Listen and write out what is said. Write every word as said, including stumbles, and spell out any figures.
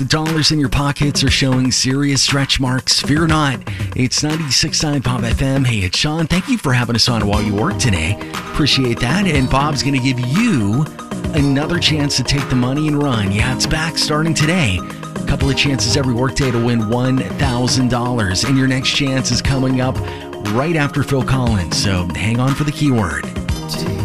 the dollars in your pockets are showing serious stretch marks, fear not. It's ninety-six point nine Pop F M. Hey, it's Sean. Thank you for having us on while you work today. Appreciate that. And Bob's going to give you another chance to take the money and run. Yeah, it's back starting today. A couple of chances every workday to win one thousand dollars. And your next chance is coming up right after Phil Collins. So hang on for the keyword.